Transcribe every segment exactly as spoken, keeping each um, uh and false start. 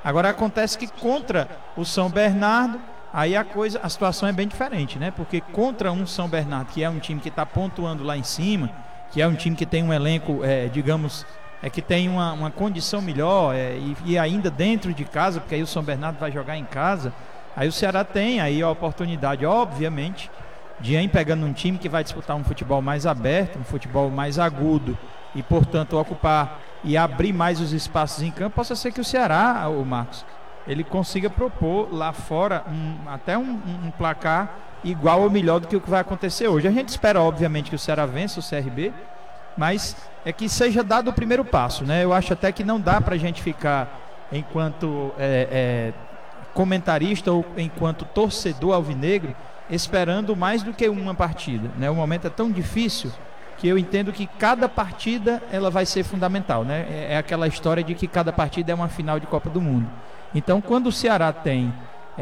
Agora acontece que contra o São Bernardo, aí a coisa, a situação é bem diferente, né? Porque contra um São Bernardo, que é um time que está pontuando lá em cima, que é um time que tem um elenco, é, digamos, é que tem uma, uma condição melhor, é, e, e ainda dentro de casa, porque aí o São Bernardo vai jogar em casa, aí o Ceará tem aí a oportunidade, obviamente, de ir pegando um time que vai disputar um futebol mais aberto, um futebol mais agudo, e portanto ocupar e abrir mais os espaços em campo. Possa ser que o Ceará, o Marcos, ele consiga propor lá fora um, até um, um placar igual ou melhor do que o que vai acontecer hoje. A gente espera obviamente que o Ceará vença o C R B, mas é que seja dado o primeiro passo, né? Eu acho até que não dá pra gente ficar enquanto é, é, comentarista ou enquanto torcedor alvinegro esperando mais do que uma partida, né? O momento é tão difícil que eu entendo que cada partida ela vai ser fundamental, né? É aquela história de que cada partida é uma final de Copa do Mundo. Então, quando o Ceará tem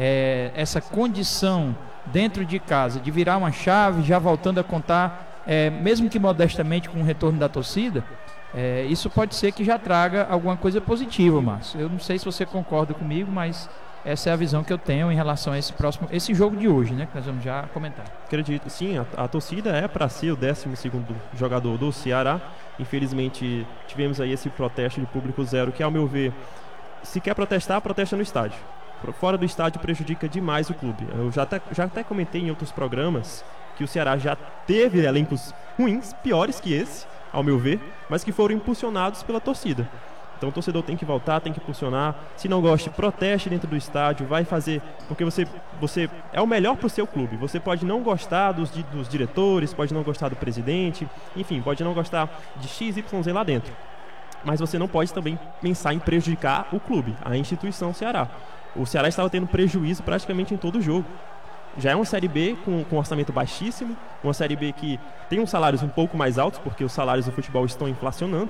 é, essa condição dentro de casa de virar uma chave, já voltando a contar, é, mesmo que modestamente com o retorno da torcida, é, isso pode ser que já traga alguma coisa positiva, Márcio. Eu não sei se você concorda comigo, mas essa é a visão que eu tenho em relação a esse próximo, esse jogo de hoje, né? Que nós vamos já comentar. Acredito, sim, a, a torcida é para ser o décimo segundo jogador do Ceará. Infelizmente, tivemos aí esse protesto de público zero, que ao meu ver, se quer protestar, protesta no estádio. Fora do estádio prejudica demais o clube. Eu já até, já até comentei em outros programas que o Ceará já teve elencos ruins, piores que esse, ao meu ver, mas que foram impulsionados pela torcida. Então o torcedor tem que voltar, tem que impulsionar. Se não gosta, proteste dentro do estádio, vai fazer, porque você, você é o melhor para o seu clube. Você pode não gostar dos, dos diretores, pode não gostar do presidente, enfim, pode não gostar de X Y Z lá dentro. Mas você não pode também pensar em prejudicar o clube, a instituição Ceará. O Ceará estava tendo prejuízo praticamente em todo o jogo. Já é uma Série B com, com orçamento baixíssimo, uma Série B que tem uns salários um pouco mais altos, porque os salários do futebol estão inflacionando,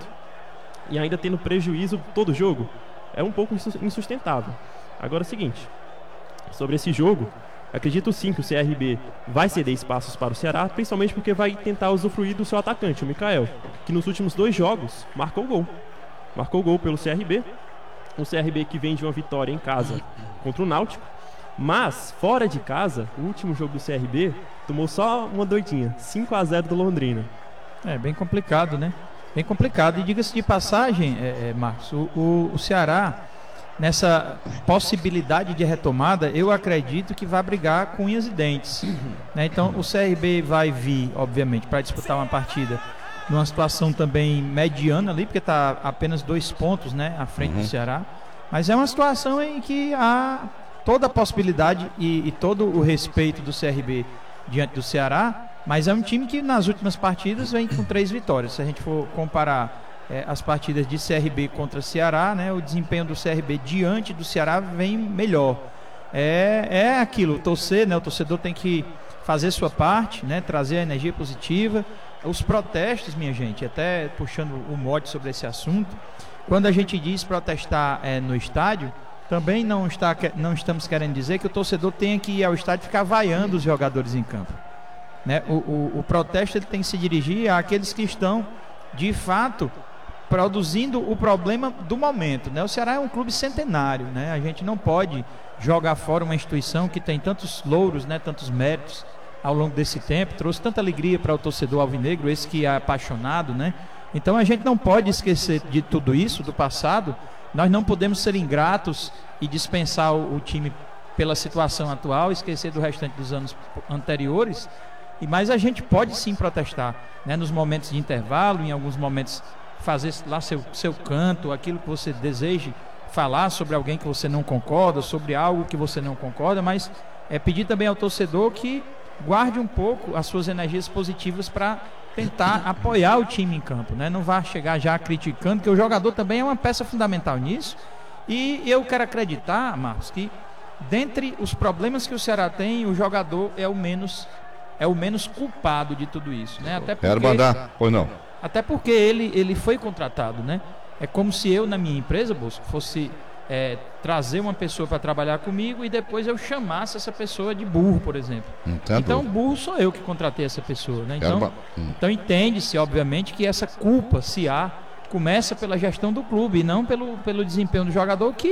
e ainda tendo prejuízo todo jogo, é um pouco insustentável. Agora é o seguinte, sobre esse jogo, acredito sim que o C R B vai ceder espaços para o Ceará, principalmente porque vai tentar usufruir do seu atacante, o Mikael, que nos últimos dois jogos marcou gol. Marcou gol pelo C R B, o C R B que vem de uma vitória em casa contra o Náutico, mas fora de casa, o último jogo do C R B tomou só uma doidinha, cinco a zero do Londrina. É bem complicado, né? Bem complicado. E diga-se de passagem, é, é, Marcos, o, o, o Ceará, nessa possibilidade de retomada, eu acredito que vai brigar com unhas e dentes, né? Então o C R B vai vir, obviamente, para disputar uma partida numa situação também mediana ali, porque está apenas dois pontos, né, à frente uhum. do Ceará, mas é uma situação em que há toda a possibilidade e, e todo o respeito do C R B diante do Ceará, mas é um time que nas últimas partidas vem com três vitórias. Se a gente for comparar é, as partidas de C R B contra Ceará, né, o desempenho do C R B diante do Ceará vem melhor. É, é aquilo, torcer, né, o torcedor tem que fazer sua parte, né, trazer a energia positiva. Os protestos, minha gente, até puxando o mote sobre esse assunto, quando a gente diz protestar é, no estádio, também não, está, não estamos querendo dizer que o torcedor tenha que ir ao estádio e ficar vaiando os jogadores em campo, né? O, o, o protesto ele tem que se dirigir àqueles que estão, de fato, produzindo o problema do momento, né? O Ceará é um clube centenário, né? A gente não pode jogar fora uma instituição que tem tantos louros, né? Tantos méritos ao longo desse tempo, trouxe tanta alegria para o torcedor alvinegro, esse que é apaixonado, né? Então a gente não pode esquecer de tudo isso, do passado. Nós não podemos ser ingratos e dispensar o, o time pela situação atual, esquecer do restante dos anos anteriores, e, mas a gente pode sim protestar, né? Nos momentos de intervalo, em alguns momentos fazer lá seu, seu canto, aquilo que você deseje falar sobre alguém que você não concorda, sobre algo que você não concorda, mas é pedir também ao torcedor que guarde um pouco as suas energias positivas para tentar apoiar o time em campo, né? Não vá chegar já criticando, que o jogador também é uma peça fundamental nisso. E eu quero acreditar, Marcos, que dentre os problemas que o Ceará tem, o jogador é o menos é o menos culpado de tudo isso, né? Até porque, quero mandar, pois não. Até porque ele, ele foi contratado, né? É como se eu, na minha empresa, Bosco, fosse é, trazer uma pessoa para trabalhar comigo e depois eu chamasse essa pessoa de burro, por exemplo. Entendo. Então, burro sou eu que contratei essa pessoa, né? Então, hum. então entende-se, obviamente, que essa culpa, se há, começa pela gestão do clube e não pelo, pelo desempenho do jogador, que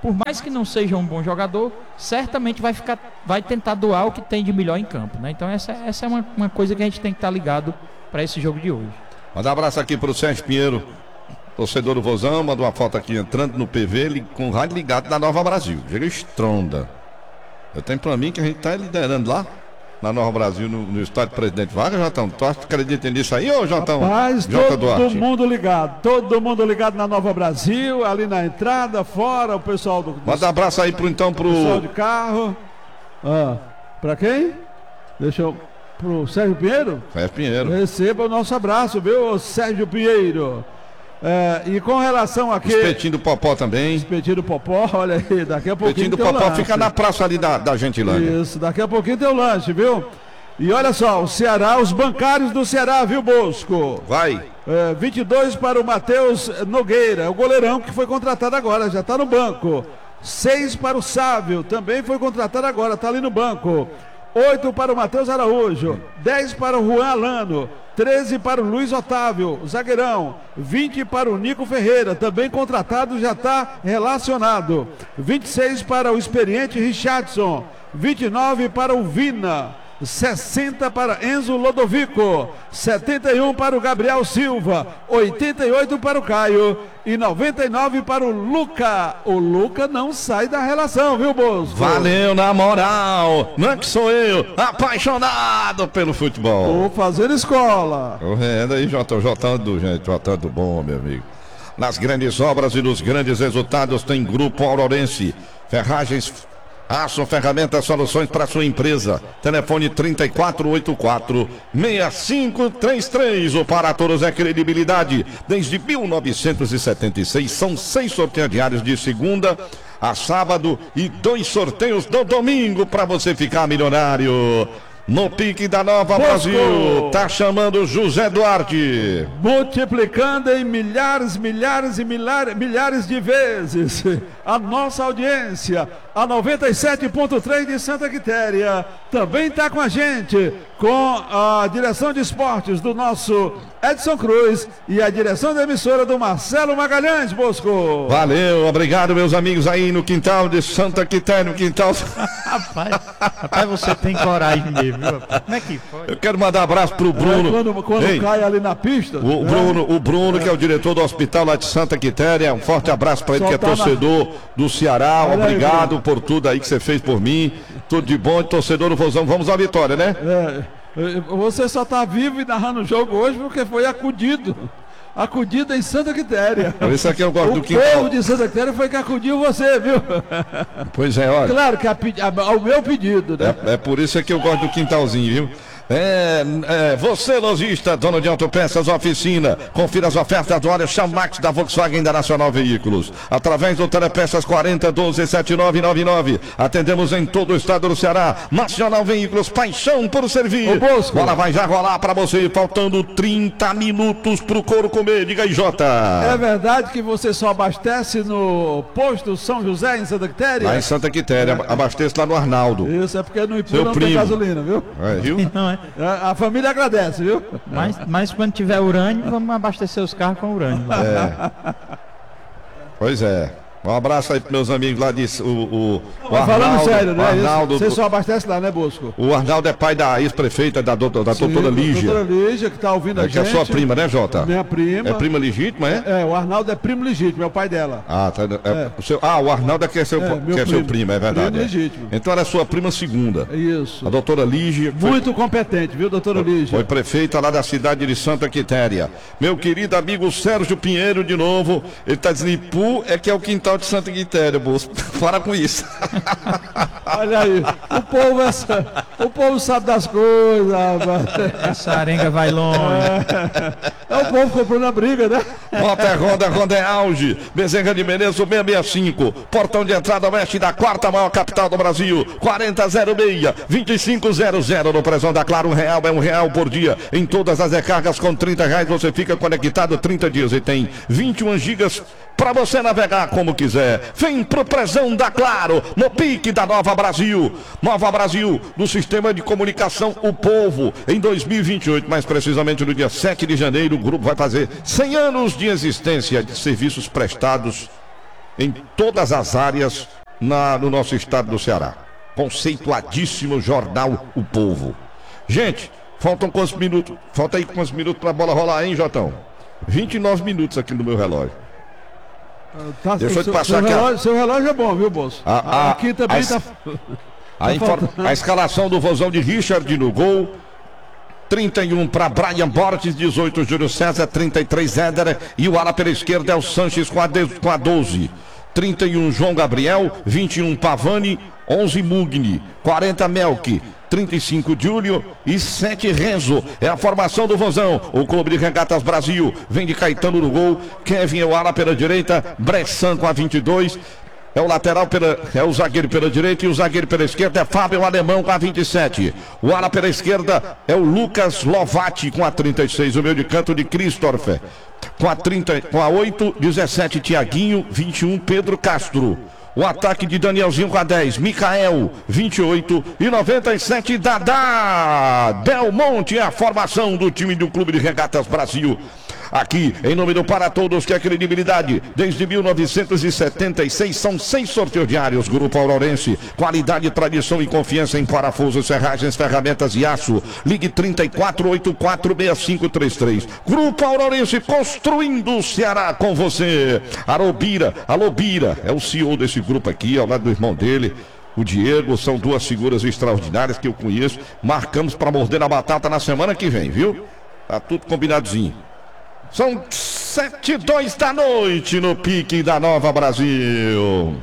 por mais que não seja um bom jogador, certamente vai, ficar, vai tentar doar o que tem de melhor em campo, né? Então essa, essa é uma, uma coisa que a gente tem que estar ligado para esse jogo de hoje. Manda um abraço aqui pro Sérgio Pinheiro, torcedor do Vozão, manda uma foto aqui entrando no P V, com o rádio ligado da Nova Brasil. Chega estronda. Eu tenho pra mim que a gente tá liderando lá na Nova Brasil, no, no estádio Presidente Vargas, Jotão. Tu acredita nisso aí, ô Jotão? Rapaz, Jota todo Duarte. mundo ligado, todo mundo ligado na Nova Brasil, ali na entrada, fora, o pessoal do... Manda um abraço aí pro, então, pro... pessoal de carro. Ah, pra quem? Deixa eu... Pro Sérgio Pinheiro? Sérgio Pinheiro. Receba o nosso abraço, viu, Sérgio Pinheiro. É, e com relação aqui... Espetinho do Popó também. Espetinho do Popó, olha aí, daqui a pouquinho Espetinho do tem o Popó lanche. fica na praça ali da, da Gentilândia. Isso, daqui a pouquinho tem o lanche, viu? E olha só, o Ceará, os bancários do Ceará, viu, Bosco? Vai. É, vinte e dois para o Matheus Nogueira, o goleirão que foi contratado agora, já está no banco. seis para o Sávio, também foi contratado agora, está ali no banco. oito para o Matheus Araújo, dez para o Juan Alano, treze para o Luiz Otávio, zagueirão, vinte para o Nico Ferreira, também contratado, já está relacionado. vinte e seis para o experiente Richardson, vinte e nove para o Vina, sessenta para Enzo Lodovico, setenta e um para o Gabriel Silva, oitenta e oito para o Caio e noventa e nove para o Luca. O Luca não sai da relação, viu, Bosco? Valeu, na moral. Não é que sou eu, apaixonado pelo futebol. Tô fazendo escola. Tô vendo aí, Jota, Jotando, gente, Jotando bom, meu amigo. Nas grandes obras e nos grandes resultados tem Grupo Aurorense, ferragens, aço, ferramentas, soluções para sua empresa. Telefone trinta e quatro oitenta e quatro, sessenta e cinco trinta e três. O Para Todos é credibilidade. Desde mil novecentos e setenta e seis, são seis sorteios diários de segunda a sábado e dois sorteios do domingo para você ficar milionário. No pique da Nova Bosco. Brasil, tá chamando José Duarte. Multiplicando em milhares, milhares e milhares, milhares de vezes a nossa audiência. A noventa e sete ponto três de Santa Quitéria também está com a gente, com a direção de esportes do nosso Edson Cruz e a direção da emissora do Marcelo Magalhães, Bosco. Valeu, obrigado, meus amigos aí no quintal de Santa Quitéria, no quintal. Rapaz, rapaz, você tem coragem mesmo, viu? Como é que pode? Eu quero mandar um abraço pro Bruno. É, quando quando Ei, cai ali na pista. O né? Bruno, o Bruno, que é o diretor do hospital lá de Santa Quitéria. Um forte abraço para ele, Só que é tá na- torcedor do Ceará. Olha aí, Obrigado Bruno. por tudo aí que você fez por mim. Tudo de bom, torcedor do Vozão. Vamos à vitória, né? É, você só está vivo e narrando o jogo hoje porque foi acudido. Acudido em Santa Quitéria. Por isso aqui eu gosto O do quintal. povo de Santa Quitéria foi que acudiu você, viu? Pois é, olha. Claro que a, pedi- a- ao meu pedido, né? É, é por isso que eu gosto do quintalzinho, viu? É, é, você, lojista, dono de autopeças, oficina, confira as ofertas do óleo Chamax da Volkswagen da Nacional Veículos. Através do Telepeças quarenta doze setenta e nove noventa e nove. Atendemos em todo o estado do Ceará. Nacional Veículos, paixão por servir. Ô, Bosco. Bola vai já rolar pra você, faltando trinta minutos pro couro comer. Diga aí, Jota. É verdade que você só abastece no posto São José em Santa Quitéria? Lá em Santa Quitéria, abasteço lá no Arnaldo. Isso, é porque no Ipu Seu não primo. tem gasolina, viu? É, viu? Não é? A, a família agradece, viu? Mas, mas quando tiver urânio, vamos abastecer os carros com urânio. Lá. Pois é. Um abraço aí pros meus amigos lá de o, o, o Mas falando Arnaldo, sério, o né? Arnaldo, Você só abastece lá, né, Bosco? o Arnaldo é pai da ex-prefeita, da, doutor, da Sim, doutora Lígia. Doutora Lígia, que tá ouvindo a É que é gente. sua prima, né, Jota? Minha prima. É prima legítima, é? É, o Arnaldo é primo legítimo, é o pai dela. Ah, tá, é, o seu, ah, o Arnaldo é que é seu, É, que meu é seu primo. primo, é verdade. Primo é. legítimo. Então ela é sua prima segunda. Isso. A doutora Lígia foi, Muito competente, viu, doutora Lígia? foi prefeita lá da cidade de Santa Quitéria. Meu querido amigo Sérgio Pinheiro, de novo, ele tá dizendo, Ipu é que é o quintal de Santa Quitéria, moço. Para com isso. Olha aí, o povo, essa, o povo sabe das coisas, rapaz. Essa arenga vai longe. É o povo comprando a briga, né? Bota é Honda, Honda é auge. Bezerra de Menezes, seiscentos e sessenta e cinco. Portão de entrada oeste da quarta maior capital do Brasil. quarenta zero seis, vinte e cinco zero zero. No prezão da Claro, um real é um real por dia. Em todas as recargas com trinta reais você fica conectado trinta dias e tem vinte e um gigas para você navegar como quiser. Vem pro prezão da Claro, no pique da Nova Brasil. Nova Brasil, do sistema de comunicação O Povo. Em dois mil e vinte e oito, mais precisamente no dia sete de janeiro, o grupo vai fazer cem anos de existência de serviços prestados em todas as áreas na, no nosso estado do Ceará. Conceituadíssimo jornal O Povo. Gente, faltam quantos minutos? Falta aí quantos minutos pra bola rolar, hein, Jotão? vinte e nove minutos aqui no meu relógio. Tá, Deixa eu te seu, passar seu aqui. Relógio, seu relógio é bom, viu, Bolso? A, a, aqui também a, tá. A, infor- a escalação do vozão de Richard no gol. trinta e um para Brian Borges, dezoito Júlio César, trinta e três Éder. E o ala pela esquerda é o Sanches com a, de, com a doze. trinta e um João Gabriel, vinte e um Pavani, onze Mugni, quarenta Melk, trinta e cinco Júlio e sete Renzo. É a formação do vozão. O Clube de Regatas Brasil vem de Caetano no gol. Kevin é o ala pela direita. Bressan com a vinte e dois. É o lateral, pela, é o zagueiro pela direita e o zagueiro pela esquerda é Fábio o Alemão com a vinte e sete. O ala pela esquerda é o Lucas Lovati com a trinta e seis. O meio de canto de Christopher. Com a, trinta, com a oito, dezessete Tiaguinho, vinte e um Pedro Castro. O ataque de Danielzinho com a dez, Micael, vinte e oito e noventa e sete, Dadá. Del Monte é a formação do time do Clube de Regatas Brasil. Aqui, em nome do Para Todos, que é credibilidade. Desde mil novecentos e setenta e seis, são seis sorteios diários. Grupo Aurorense, qualidade, tradição e confiança em parafusos, serragens, ferramentas e aço. Ligue trinta e quatro, oitenta e quatro, sessenta e cinco trinta e três. Grupo Aurorense, construindo o Ceará com você. Alô Bira, alô Bira, é o C E O desse grupo aqui, ao lado do irmão dele. O Diego, são duas figuras extraordinárias que eu conheço. Marcamos para morder a batata na semana que vem, viu? Tá tudo combinadinho. São sete e dois da noite no pique da Nova Brasil.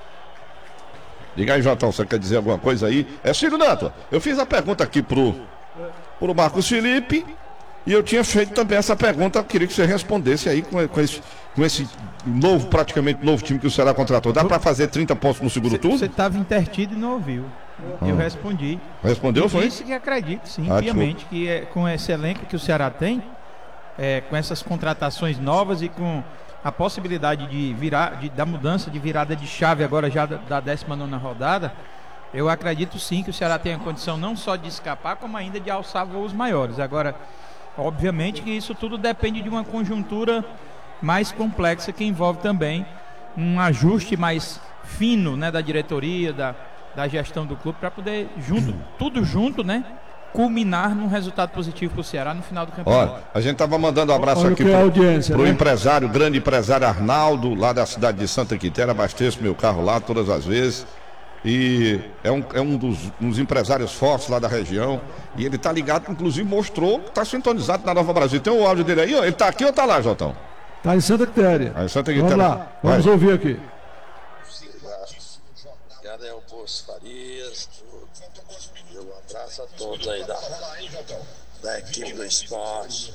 Diga aí, Jotão, você quer dizer alguma coisa aí? É, Ciro Neto, eu fiz a pergunta aqui pro, pro Marcos Felipe e eu tinha feito também essa pergunta. Eu queria que você respondesse aí com, com, esse, com esse novo, praticamente novo time que o Ceará contratou. Dá para fazer trinta pontos no segundo turno? Você estava intertido e não ouviu. Ah. Eu respondi. Respondeu, e foi? disse que acredito, sim, Ah, piamente, que é, com esse elenco que o Ceará tem, É, com essas contratações novas e com a possibilidade de virar, de, da mudança de virada de chave agora já da, da décima nona rodada, eu acredito sim que o Ceará tem a condição não só de escapar, como ainda de alçar voos maiores. Agora, obviamente que isso tudo depende de uma conjuntura mais complexa que envolve também um ajuste mais fino, né, da diretoria, da, da gestão do clube, para poder junto, tudo junto, né, culminar num resultado positivo para o Ceará no final do campeonato. Olha, a gente estava mandando um abraço Olha aqui que é pro, audiência, pro né? empresário, grande empresário Arnaldo, lá da cidade de Santa Quitéria. Abasteço meu carro lá todas as vezes. E é um, é um dos, um dos empresários fortes lá da região. E ele tá ligado, inclusive mostrou que tá sintonizado na Nova Brasil. Tem o áudio dele aí, ó. Ele tá aqui ou tá lá, Jotão? Tá em Santa Quitéria. Aí, Santa Vamos Quitéria. lá, vamos Vai. ouvir aqui. Gabriel Poço Farias, um abraço a todos aí da, da equipe do esporte.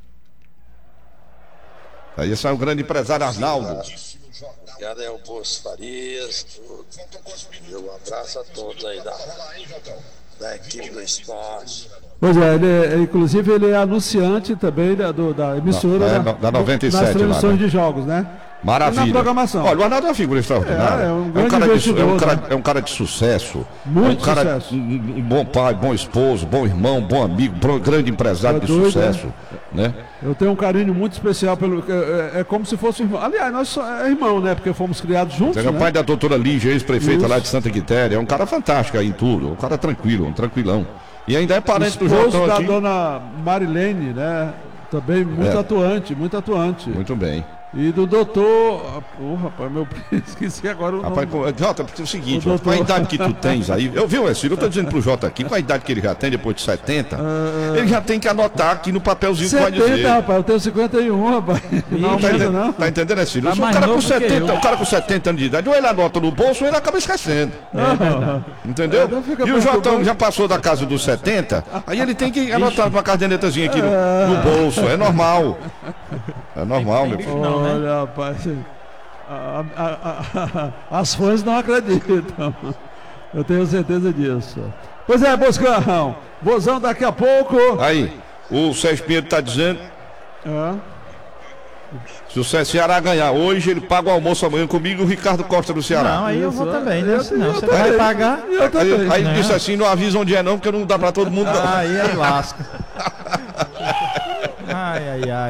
Aí esse é o grande empresário Arnaldo. Gabriel Poço Farias, um abraço a todos aí da, da equipe do esporte. Pois é, ele, é- inclusive ele é anunciante também da, do- da emissora É, da, da noventa e sete nas transmissões lá, né? de jogos, né? Maravilha. E na programação. Olha, o Arnaldo é uma figura extraordinária. É, é um grande cara de, investidor, é, um cara, né? é um cara de sucesso. Muito é um cara, sucesso. Um, um bom pai, bom esposo, bom irmão, bom amigo, bom- grande empresário É de doido, sucesso. Né? Eu tenho um carinho muito especial pelo. É, é- é como se fosse irmão. Aliás, nós somos é irmão, né? Porque fomos criados juntos. Ele é o né? pai da doutora Lígia, ex-prefeita Isso. lá de Santa Quitéria. É um cara fantástico aí em tudo. Um cara tranquilo, um tranquilão. E ainda é parente do Esposo Jotão da aqui. dona Marilene, né? Também muito É. atuante, muito atuante. Muito bem. E do doutor. Ô, rapaz, meu. Esqueci agora o Rapaz, nome. pô, Jota, é o seguinte, O ó, com a doutor- idade que tu tens aí, eu vi, Ciro, eu tô dizendo pro Jota aqui, com a idade que ele já tem, depois de setenta, ele já tem que anotar aqui no papelzinho que vai dizer. setenta, rapaz, eu tenho cinquenta e um, rapaz. Não Tá, aumenta, entendendo, não. tá entendendo, né, Ciro? Tá Eu sou um mais cara com novo que setenta, eu. um cara com setenta anos de idade, ou ele anota no bolso ou ele acaba esquecendo. Entendeu? É, não fica E o Jotão preocupado. já passou da casa dos setenta, aí ele tem que anotar uma cadernetazinha aqui no, no bolso. É normal. É normal, meu filho. Não, né? Olha, rapaz. a- a- a- a- as fãs não acreditam. Eu tenho certeza disso. Pois é, Boscão. Vozão daqui a pouco. Aí, o Sérgio Pinheiro tá dizendo, É. se o Ceará ganhar hoje, ele paga o almoço amanhã comigo e o Ricardo Costa do Ceará. Não, aí eu vou Isso, também, eu- né? eu- Senão eu você também. vai pagar. E eu também. Aí, aí ele Né? disse assim, não avisa onde é não, porque não dá pra todo mundo não. Aí, aí lasca. Ai, ai, ai.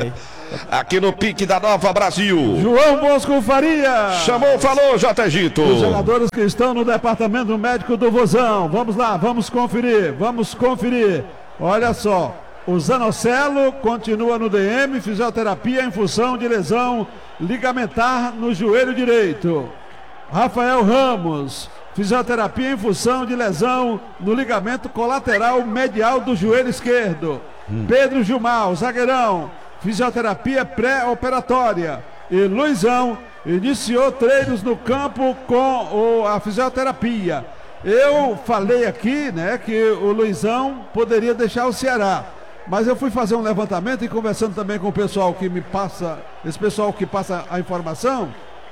aqui no Pique da Nova Brasil. João Bosco Faria. Chamou, falou, J. Egito. Os jogadores que estão no departamento médico do Vozão. Vamos lá, vamos conferir, vamos conferir. Olha só, o Zanocelo continua no D M, fisioterapia em função de lesão ligamentar no joelho direito. Rafael Ramos, fisioterapia em função de lesão no ligamento colateral medial do joelho esquerdo. Hum. Pedro Gilmar, zagueirão, fisioterapia pré-operatória. E Luizão iniciou treinos no campo com o, a fisioterapia. Eu falei aqui, né, que o Luizão poderia deixar o Ceará. Mas eu fui fazer um levantamento e conversando também com o pessoal que me passa, esse pessoal que passa a informação.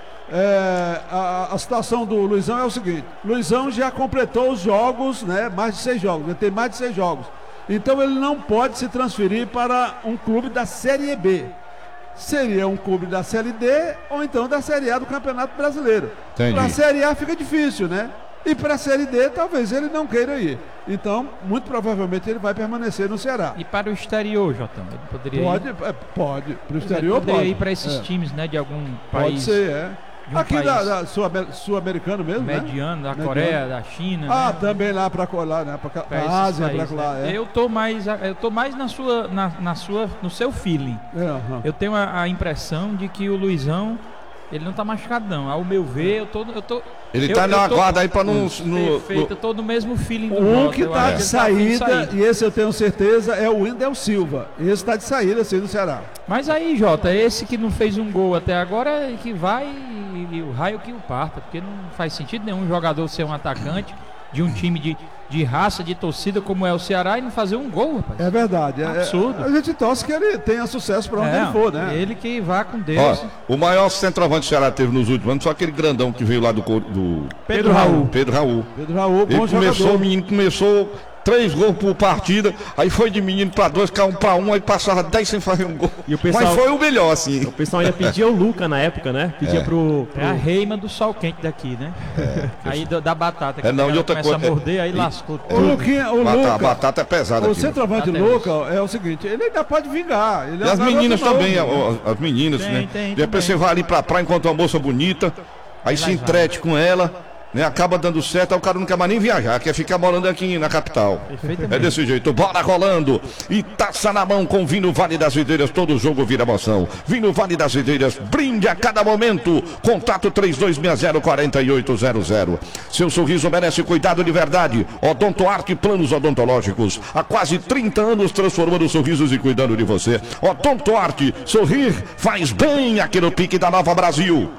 É, a, a situação do Luizão é o seguinte: Luizão já completou os jogos, né? Mais de seis jogos, ele tem mais de seis jogos. Então ele não pode se transferir para um clube da Série B. Seria um clube da Série D ou então da Série A do Campeonato Brasileiro. Para a Série A fica difícil, né? E para a Série D talvez ele não queira ir. Então, muito provavelmente ele vai permanecer no Ceará. E para o exterior, Jotão? Ele poderia pode, ir? É, pode. Para o exterior ele poderia pode. ir para esses é. times, né? De algum país. Pode ser, é. Um aqui da, da sul-americano mesmo, mediano, né? da Coreia, da China. Ah, né? também lá para lá, né? Para a Ásia, para lá. Né? É. Eu tô mais, eu tô mais na sua, na, na sua, no seu feeling. É, uhum. Eu tenho a, a impressão de que o Luizão, ele não tá machucado não. Ao meu ver, eu tô, eu tô. Ele eu, tá na guarda aí para não. No, perfeito, eu tô no mesmo feeling do Um Jota. que tá de saída, tá saída, e esse eu tenho certeza, é o Wendel Silva. Esse tá de saída, assim, do Ceará. Mas aí, Jota, esse que não fez um gol até agora, que vai e, e o raio que o parta, porque não faz sentido nenhum jogador ser um atacante de um time de, de raça, de torcida como é o Ceará e não fazer um gol, rapaz. É verdade. É absurdo. É, a gente torce que ele tenha sucesso para onde é, ele for, né? Ele que vá com Deus. Ó, o maior centroavante que o Ceará teve nos últimos anos foi aquele grandão que veio lá do... do... Pedro Raul. Pedro Raul. Pedro Raul, bom ele começou, jogador. O menino começou... Três gols por partida, aí foi de menino para dois, caiu um para um, aí passava dez sem fazer um gol. E o pessoal, mas foi o melhor, assim. O pessoal ainda pedia o Luca na época, né? Pedia é. pro, pro. É a reima do sol quente daqui, né? É. Aí do, da batata. Que é, não, e outra começa coisa, a morder, aí é, lascou é, tudo. O Luquinha, o batata, Luca, a batata é pesada o aqui. O centroavante né? Luca é o seguinte, ele ainda pode vingar. Ele e é as meninas novo, também, né? as, as meninas, tem, né? Tem, Depois você vai ali pra praia, encontra uma moça bonita, aí se entrete com ela. Né, acaba dando certo, aí o cara não quer mais nem viajar, quer ficar morando aqui na capital. É desse jeito, bola rolando e taça na mão com vinho Vale das Videiras, todo jogo vira emoção. Vinho Vale das Videiras, brinde a cada momento. Contato três dois seis zero, quatro oito zero zero. Seu sorriso merece cuidado de verdade. Odonto Arte Planos Odontológicos, há quase trinta anos transformando sorrisos e cuidando de você. Odonto Arte, sorrir faz bem aqui no Pique da Nova Brasil.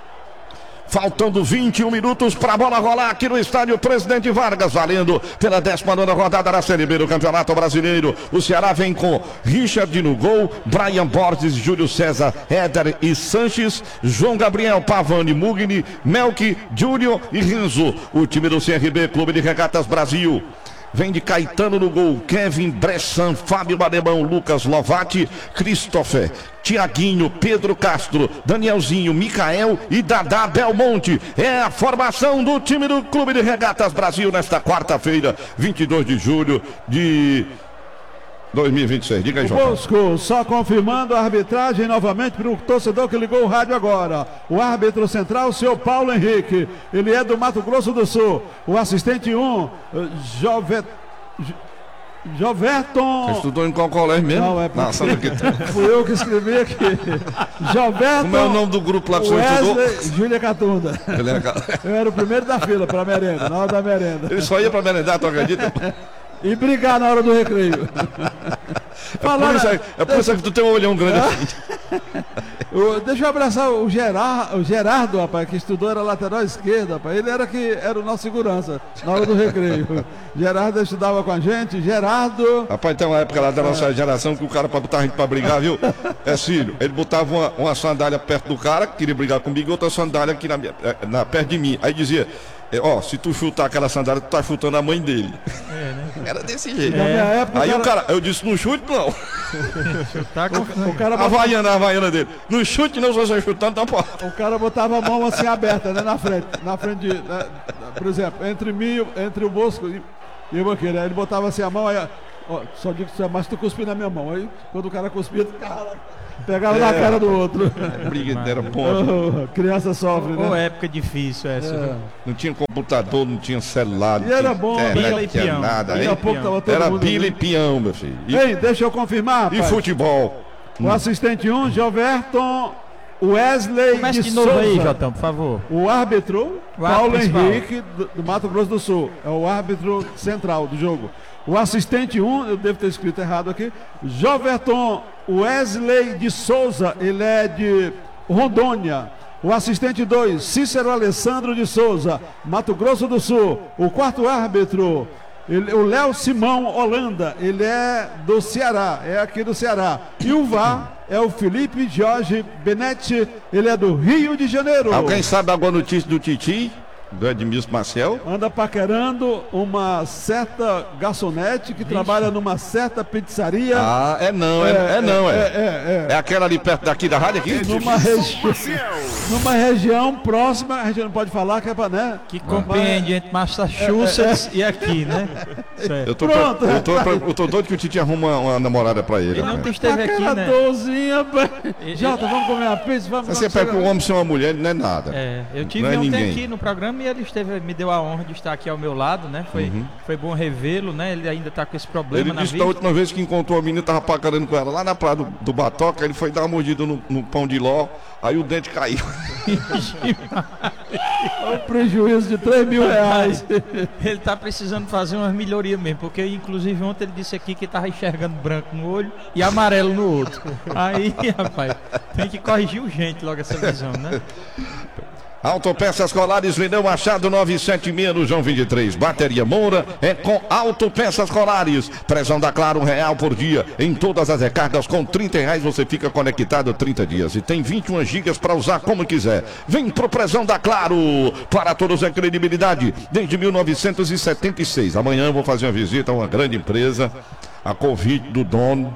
Faltando vinte e um minutos para a bola rolar aqui no estádio Presidente Vargas, valendo pela décima nona rodada da Série B do Campeonato Brasileiro. O Ceará vem com Richard no gol, Brian Borges, Júlio César, Éder e Sanches, João Gabriel, Pavani, Mugni, Melk, Júnior e Renzo. O time do C R B, Clube de Regatas Brasil. Vem de Caetano no gol, Kevin Bressan, Fábio Bademão, Lucas Lovati, Christopher, Tiaguinho, Pedro Castro, Danielzinho, Micael e Dadá Belmonte. É a formação do time do Clube de Regatas Brasil nesta quarta-feira, vinte e dois de julho de dois mil e vinte e seis. Diga aí, João. Bosco, só confirmando a arbitragem novamente para o torcedor que ligou o rádio agora. O árbitro central, o senhor Paulo Henrique. Ele é do Mato Grosso do Sul. O assistente um, Jovet... Joverton. Você estudou em qual colégio mesmo? Não, é Nossa, porque fui eu que escrevi aqui. Joverton. Como é o nome do grupo lá que você estudou? Júlia Catunda. Eu era o primeiro da fila para a merenda, na hora da merenda. Ele só ia para merendar, tu acredita? E brigar na hora do recreio. É por isso, é por isso que tu tem um olhão grande assim. Deixa eu abraçar o Gerardo, o Gerardo, rapaz, que estudou, era lateral esquerdo, rapaz. Ele era que era o nosso segurança na hora do recreio. Gerardo estudava com a gente, Gerardo. Rapaz, tem uma época lá da nossa geração que o cara, pra botar a gente pra brigar, viu? É filho, ele botava uma, uma sandália perto do cara, que queria brigar comigo, e outra sandália aqui na, na, perto de mim. Aí dizia, ó, se tu chutar aquela sandália, tu tá chutando a mãe dele. É, né? Era desse jeito. É. Época, aí cara... o cara, eu disse, não chute não. Chutar com... o, o cara a Havaiana, a Havaiana dele. Não chute não, se você chutando, tá porra. O cara botava a mão assim aberta, né, na frente. Na frente de, né, por exemplo, entre mim, entre o Bosco e, e o Banqueiro. Aí ele botava assim a mão, aí Ó, só digo que mais tu cuspir na minha mão. Aí, quando o cara cuspia, tu ficava- pegava na cara do outro. Brigadeira ponte. Oh, criança sofre, Ô, né? época difícil essa. É. viu? Não tinha computador, não tinha celular, não E era tinha bom, internet, bila não e tinha peão. nada. Bila Aí Daqui a pouco tava todo era mundo. bila e peão, meu filho. E, Ei, deixa eu confirmar, e rapaz. futebol. O assistente um, Gilberton Wesley Comece de de novo Souza. aí, Jotão, por favor. O árbitro, O Paulo árbitro principal. Henrique, do, do Mato Grosso do Sul. É o árbitro central do jogo. O assistente um, eu devo ter escrito errado aqui, Gilberton Wesley de Souza, ele é de Rondônia. O assistente dois, Cícero Alessandro de Souza, Mato Grosso do Sul. O quarto árbitro, ele- o Léo Simão Holanda, ele é do Ceará, é aqui do Ceará. E o V A R é o Felipe Jorge Benetti, ele é do Rio de Janeiro. Alguém sabe alguma notícia do Titi? Do Edmilson Marcel? Anda paquerando uma certa garçonete que trabalha numa certa pizzaria. Ah, é não, é, é não, é. É, é, É aquela ali perto daqui da rádio aqui? é. Numa, regi... numa região próxima, a gente não pode falar que é pra, né? Que compreende entre Massachusetts e aqui, né? Certo. Eu tô, Pronto. eu, tô, eu tô doido que o Titi arruma uma, uma namorada pra ele. Ele né? não esteve aqui, né? Paqueradorzinha, pai. E- Jota, vamos comer uma pizza? Vamos Você pega que o homem ser uma mulher, ele não é nada. É, eu tive Não é ontem ninguém. aqui no programa e ele esteve, me deu a honra de estar aqui ao meu lado, né? Foi, foi bom revê-lo, né? Ele ainda está com esse problema Ele na disse que vida. da última vez que encontrou a menina, tava pacarando com ela lá na praia do, do Batoca, ele foi dar uma mordida no, no pão de ló, aí o dente caiu. um prejuízo de três mil reais. Ele tá precisando fazer umas melhorias mesmo, porque inclusive ontem ele disse aqui que tava enxergando branco no olho e amarelo no outro. Aí, rapaz, tem que corrigir urgente logo essa visão, né? Autopeças Colares, Lineu Machado nove sete seis no João vinte e três. Bateria Moura é com Autopeças Colares. Prezão da Claro, um real por dia. Em todas as recargas, com trinta reais você fica conectado trinta dias. E tem vinte e um gigas para usar como quiser. Vem pro Prezão da Claro. Para todos é credibilidade. Desde mil novecentos e setenta e seis. Amanhã eu vou fazer uma visita a uma grande empresa. A convite do dono.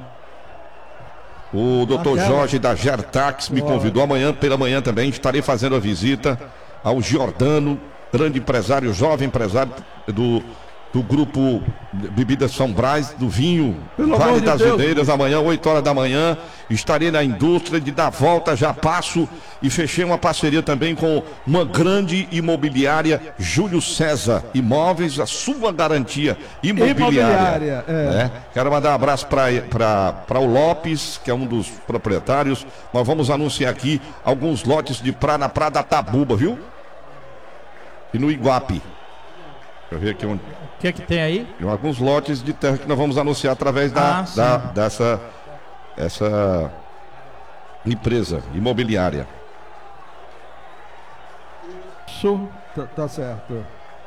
O doutor Aquela- Jorge da Gertax me convidou amanhã, pela manhã também, estarei fazendo a visita ao Giordano, grande empresário, jovem empresário do, do grupo Bebidas São Brás, do vinho, Pelo amor Vale de das Deus. Videiras, amanhã, oito horas da manhã, estarei na indústria de dar volta, já passo e fechei uma parceria também com uma grande imobiliária, Júlio César Imóveis, a sua garantia imobiliária. Imobiliária, é. né? Quero mandar um abraço para o Lopes, que é um dos proprietários. Nós vamos anunciar aqui alguns lotes de praia na Praia da Tabuba, viu? E no Iguape. Deixa eu ver aqui onde. O que é que tem aí? Tem alguns lotes de terra que nós vamos anunciar através da, Ah, sim. da- dessa essa empresa imobiliária. Show. Tá, tá certo.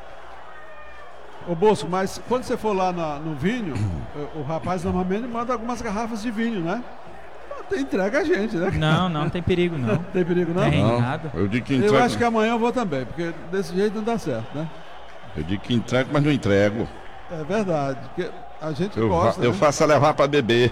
Ô Bosco, mas quando você for lá na- no vinho, o, o rapaz normalmente manda algumas garrafas de vinho, né? Tem- Entrega a gente, né? Não, não tem perigo não. Tem perigo não? Tem. Não, nada. eu digo que Eu entrego, acho que amanhã eu vou também, porque desse jeito não dá certo, né? eu digo que entrego, mas não entrego. É verdade, porque a gente Eu, gosta, fa- eu né? faço a levar para beber.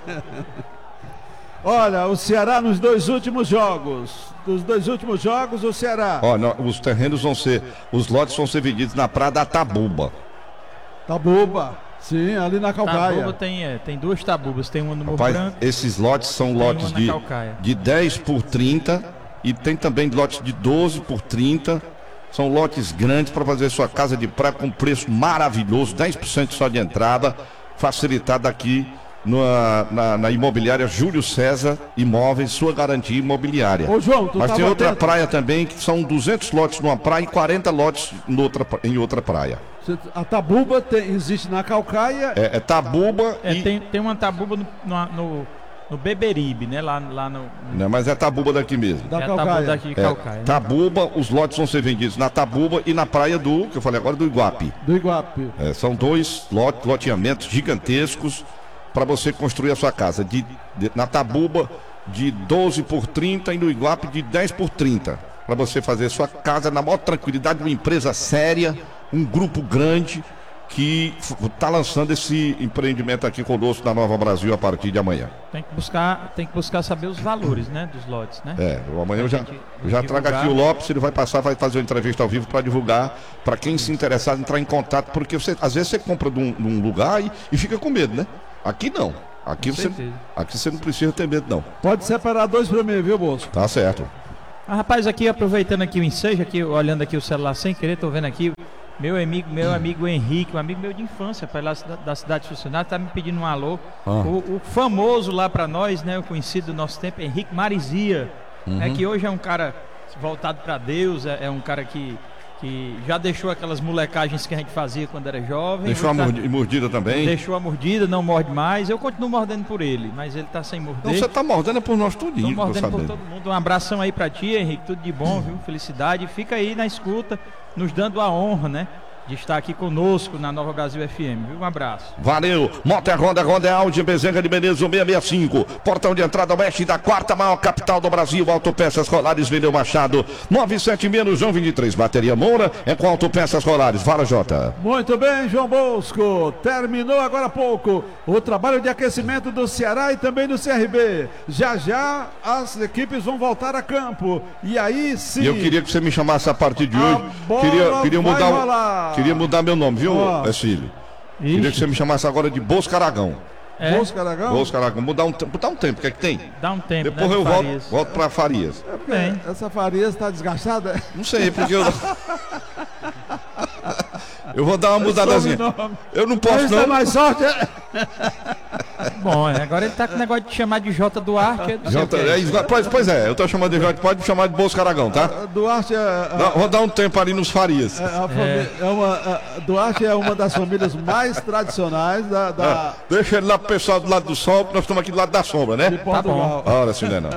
Olha, o Ceará nos dois últimos jogos. Dos dois últimos jogos, o Ceará. Ó, nó- os terrenos vão ser, os lotes vão ser vendidos na Praia da Tabuba. Tabuba. Sim, ali na Calcaia. Tabuba tem, é, tem duas tabubas, tem uma no Morro Rapaz, Branco. esses lotes são Tem lotes uma na de, Calcaia. de dez por trinta e tem também lotes de doze por trinta. São lotes grandes para fazer sua casa de praia com preço maravilhoso, dez por cento só de entrada, facilitado aqui na, na, na imobiliária Júlio César Imóveis, sua garantia imobiliária. Ô, João, tu Mas tem tava outra dentro? praia também, que são duzentos lotes numa praia e quarenta lotes em outra, em outra praia. A Tabuba tem- existe na Calcaia. É, é Tabuba É, e... tem, tem uma tabuba no, no, no, no Beberibe, né? Lá, lá no. Não, mas é Tabuba daqui mesmo. Da é a Calcaia. tabuba daqui de É, Calcaia. né? Tabuba, os lotes vão ser vendidos na Tabuba e na praia do, que eu falei agora, do Iguape. Do Iguape. É, são dois lote, loteamentos gigantescos para você construir a sua casa. De, de- na Tabuba, de doze por trinta e no Iguape, de dez por trinta. Para você fazer sua casa na maior tranquilidade, uma empresa séria, um grupo grande, que está lançando esse empreendimento aqui conosco na Nova Brasil a partir de amanhã. Tem que buscar, tem que buscar saber os valores, né, dos lotes, né? É, amanhã eu já, gente eu já divulgar. trago aqui o Lopes, ele vai passar, vai fazer uma entrevista ao vivo para divulgar, para quem se interessar entrar em contato, porque você, às vezes você compra de um, de um lugar e, e fica com medo, né? Aqui não. Aqui Com você, certeza. aqui você não precisa ter medo, não. Pode separar dois para mim, viu, Bosco? Tá certo. Ah, rapaz, aqui aproveitando aqui o ensejo, aqui, olhando aqui o celular sem querer, tô vendo aqui meu amigo, meu amigo Henrique, um amigo meu de infância, pai lá da, da cidade de Funcionário, tá me pedindo um alô. Ah. O, o famoso lá pra nós, né, o conhecido do nosso tempo, Henrique Marizia, Uhum. né, que hoje é um cara voltado pra Deus, é, é um cara que, que já deixou aquelas molecagens que a gente fazia quando era jovem. Deixou a hoje tá- mordi- mordida também. Deixou a mordida, não morde mais. Eu continuo mordendo por ele, mas ele tá sem morder. Então você tá mordendo é por nós Tô tudinho, tô mordendo por sabendo. todo mundo. Um abração aí pra ti, Henrique. Tudo de bom, viu? Felicidade. Fica aí na escuta, nos dando a honra, né, de estar aqui conosco na Nova Brasil F M, viu? Um abraço. Valeu, Moto é Honda, Honda é Audi, Bezerra de Menezes, seiscentos e sessenta e cinco. Portão de entrada oeste da quarta maior capital do Brasil. Autopeças Colares, Vendeu Machado, nove sete seis no João vinte e três. Bateria Moura é com Autopeças Colares. Fala, Jota. Muito bem, João Bosco. Terminou agora há pouco o trabalho de aquecimento do Ceará e também do C R B. Já já as equipes vão voltar a campo. E aí sim. E eu queria que você me chamasse a partir de A hoje. bola Queria, queria, vai mudar, rolar. o, queria mudar meu nome, viu, Ó. é filho? Queria que Ixi, você me chamasse agora de Bosco Aragão. é, Bosco Aragão? Bosco Aragão, mudar um, te- botar um tempo, o que é que tem? dá um tempo, Depois né, eu do volto, Farias. volto pra Farias. Bem. Essa Farias está desgastada? Não sei, porque eu. Eu vou dar uma mudadazinha. Sobrenome. Eu não posso, Esse é não. mais sorte. é? Bom, é, agora ele tá com o negócio de chamar de J Duarte. eu não sei o Jota, que é. é, isso, pois, pois é, eu tô chamando de Jota, pode me chamar de Bosco Aragão, tá? Duarte é, é, Dá- vou dar um tempo ali nos Farias. é a família- é uma, a- Duarte é uma das famílias mais tradicionais da, da- Ah, deixa ele lá pro pessoal do lado do sol, que nós estamos aqui do lado da sombra, né? de Portugal. Ora, se não é não.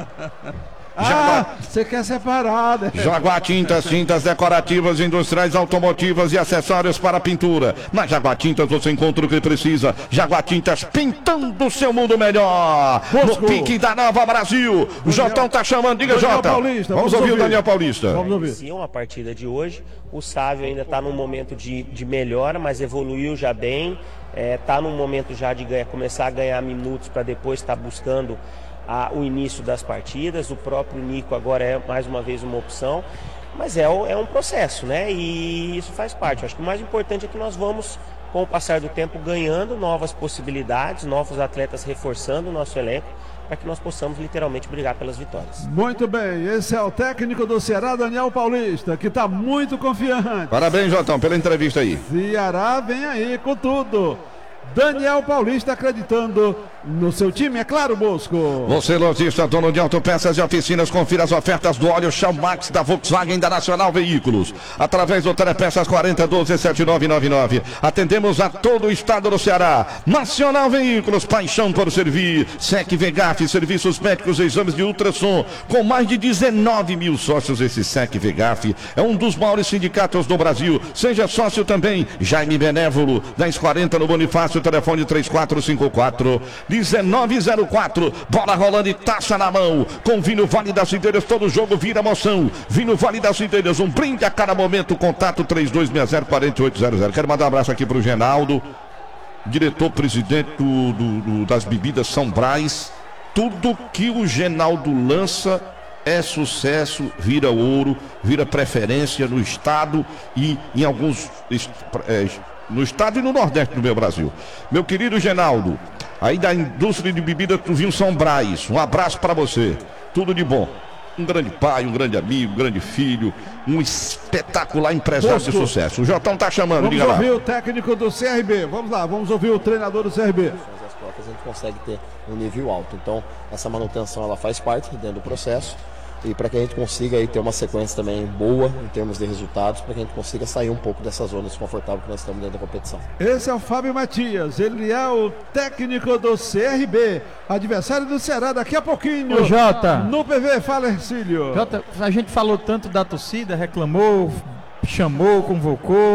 Ah, você quer separar, né? Jaguar Tintas, tintas decorativas, industriais, automotivas e acessórios para pintura. Na Jaguar Tintas você encontra o que precisa. Jaguar Tintas pintando o seu mundo melhor. Bosco. No pique da Nova Brasil. O Jotão tá chamando, diga Daniel Jota. Paulista, Vamos vamos ouvir o ouvir. Daniel Paulista. Vamos ouvir. Iniciam a partida de hoje. O Sávio ainda está num momento de, de melhora, mas evoluiu já bem. Está num momento já de ganhar, começar a ganhar minutos para depois estar buscando a, o início das partidas. O próprio Nico agora é mais uma vez uma opção. Mas é, o- é um processo, né? E isso faz parte. Eu acho que o mais importante é que nós vamos, com o passar do tempo, ganhando novas possibilidades, novos atletas reforçando o nosso elenco, para que nós possamos literalmente brigar pelas vitórias. Muito bem, esse é o técnico do Ceará, Daniel Paulista, que está muito confiante. Parabéns, Jotão, pela entrevista aí. Ceará vem aí com tudo. Daniel Paulista acreditando no seu time, é claro, Bosco. Você, lojista, dono de autopeças e oficinas, confira as ofertas do óleo Shell Max da Volkswagen da Nacional Veículos. Através do Telepeças quarenta doze sete nove nove nove. Atendemos a todo o estado do Ceará. Nacional Veículos, paixão por servir. Sec Vegaf, serviços médicos e exames de ultrassom. Com mais de dezenove mil sócios, esse Sec Vegaf é um dos maiores sindicatos do Brasil. Seja sócio também. Jaime Benévolo, dez quarenta no Bonifácio, telefone três quatro cinco quatro dezenove zero quatro. Bola rolando e taça na mão. Com vinho Vale das Ideiras, todo jogo vira emoção. Vinho Vale das Ideiras, um brinde a cada momento. Contato três dois seis zero quatro oito zero zero. Quero mandar um abraço aqui pro Genaldo, diretor-presidente do, do- do- das bebidas São Brás. Tudo que o Genaldo lança é sucesso, vira ouro, vira preferência no estado e em alguns est- é, no estado e no nordeste do meu Brasil. Meu querido Genaldo, aí da indústria de bebidas do Vinho São Brás, um abraço para você, tudo de bom. Um grande pai, um grande amigo, um grande filho, um espetacular empresário de Bosco. sucesso. O Jotão tá chamando, Vamos diga lá. ouvir o técnico do C R B. Vamos lá, vamos ouvir o treinador do C R B. Fazer as trocas, a gente consegue ter um nível alto. Então, essa manutenção ela faz parte dentro do processo. E para que a gente consiga aí ter uma sequência também boa em termos de resultados, para que a gente consiga sair um pouco dessa zona desconfortável que nós estamos dentro da competição. Esse é o Fábio Matias, ele é o técnico do C R B, adversário do Ceará daqui a pouquinho. Ô, Jota. No P V, fala, Ercílio. Jota, a gente falou tanto da torcida, reclamou, chamou, convocou.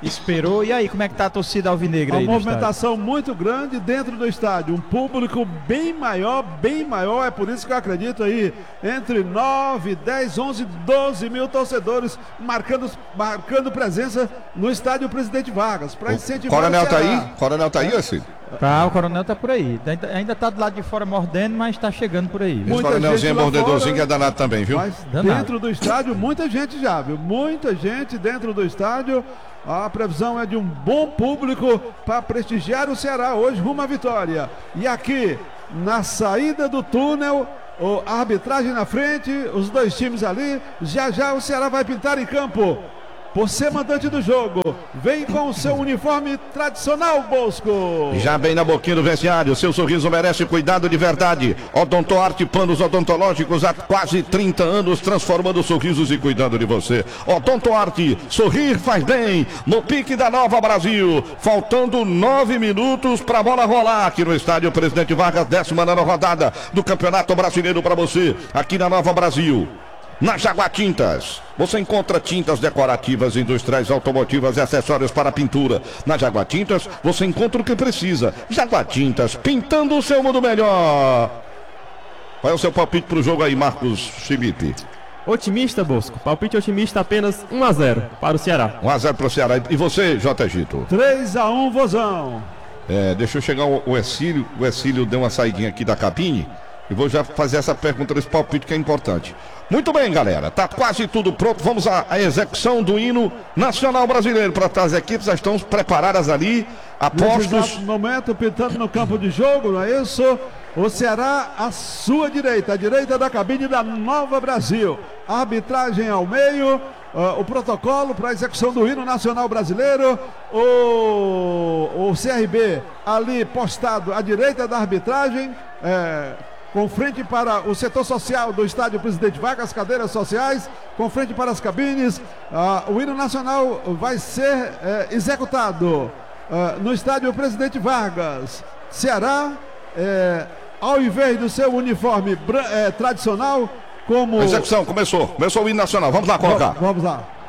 esperou. E aí, como é que tá a torcida alvinegra aí? Uma movimentação muito grande dentro do estádio. Um público bem maior, bem maior. É por isso que eu acredito aí, entre nove, dez, onze, doze mil torcedores marcando, marcando presença no estádio Presidente Vargas. Para incentivar o Coronel Ceará. tá aí? Coronel tá aí, assim? Tá, o Coronel tá por aí. Ainda, ainda tá do lado de fora mordendo, mas tá chegando por aí. Esse Muita coronelzinho é gente lá mordedorzinho fora, que é danado também, viu? Mas Danado. dentro do estádio, muita gente já, viu? Muita gente dentro do estádio. A previsão é de um bom público para prestigiar o Ceará hoje rumo à vitória. E aqui, na saída do túnel, a arbitragem na frente, os dois times ali. Já já o Ceará vai pintar em campo. Por ser mandante do jogo, vem com o seu uniforme tradicional, Bosco. Já bem na boquinha do vestiário, seu sorriso merece cuidado de verdade. Odontoarte Planos Odontológicos há quase trinta anos, transformando sorrisos e cuidando de você. Odontoarte, sorrir faz bem. No pique da Nova Brasil, faltando nove minutos para a bola rolar aqui no estádio Presidente Vargas, décima nona rodada do Campeonato Brasileiro para você, aqui na Nova Brasil. Na Jaguatintas, você encontra tintas decorativas, industriais, automotivas e acessórios para pintura. Na Jaguatintas, você encontra o que precisa. Jaguatintas, pintando o seu mundo melhor. Qual é o seu palpite para o jogo aí, Marcos Felipe? Otimista, Bosco. Palpite otimista, apenas um a zero para o Ceará. um a zero para o Ceará. E você, J. Gito? três a um, Vozão. É, deixa eu chegar o, o Exílio. O Exílio deu uma saidinha aqui da cabine. E vou já fazer essa pergunta desse palpite que é importante. Muito bem, galera. Tá quase tudo pronto. Vamos à, à execução do hino nacional brasileiro. Para as equipes já estão preparadas ali. Apostos. Nesse exato momento, pintando no campo de jogo, não é isso? O Ceará à sua direita, à direita da cabine da Nova Brasil. A arbitragem ao meio. Uh, o protocolo para a execução do hino nacional brasileiro, o, o C R B ali postado à direita da arbitragem, é, com frente para o setor social do estádio Presidente Vargas, cadeiras sociais, com frente para as cabines. Uh, o hino nacional vai ser é, executado uh, no estádio Presidente Vargas. Ceará, é, ao invés do seu uniforme é, tradicional, como... A execução começou. Começou o hino nacional. Vamos lá colocar. Vamos lá.